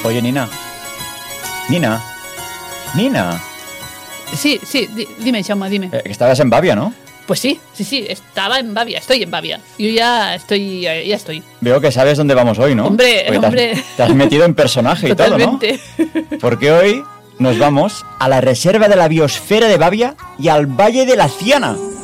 Oye, Nina. Nina. Sí, dime, Jaume, dime. Que estabas en Bavia, ¿no? Pues sí, estaba en Bavia, estoy en Bavia. Yo ya estoy. Veo que sabes dónde vamos hoy, ¿no? Hombre. Te has metido en personaje y Totalmente. todo, ¿no? Porque hoy nos vamos a la Reserva de la Biosfera de Bavia y al Valle de la Ciana.